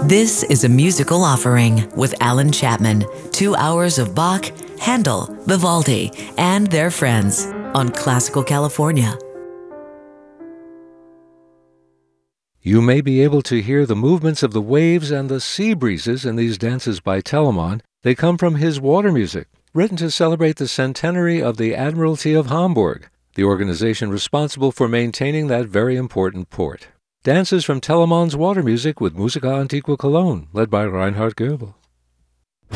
This is a musical offering with Alan Chapman. 2 hours of Bach, Handel, Vivaldi, and their friends on Classical California. You may be able to hear the movements of the waves and the sea breezes in these dances by Telemann. They come from his water music, written to celebrate the centenary of the Admiralty of Hamburg, the organization responsible for maintaining that very important port. Dances from Telemann's water music with Musica Antiqua Cologne, led by Reinhard Goebel.